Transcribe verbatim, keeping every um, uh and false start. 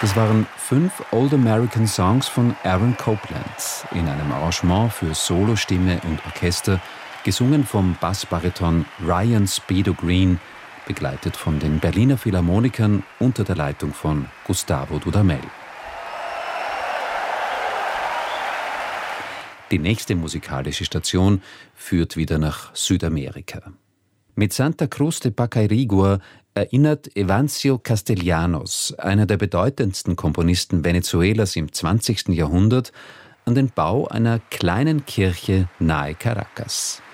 Das waren fünf Old American Songs von Aaron Copland in einem Arrangement für Solostimme und Orchester, gesungen vom Bassbariton Ryan Speedo Green, begleitet von den Berliner Philharmonikern unter der Leitung von Gustavo Dudamel. Die nächste musikalische Station führt wieder nach Südamerika. Mit Santa Cruz de Pacairigua erinnert Evancio Castellanos, einer der bedeutendsten Komponisten Venezuelas im zwanzigsten Jahrhundert, an den Bau einer kleinen Kirche nahe Caracas.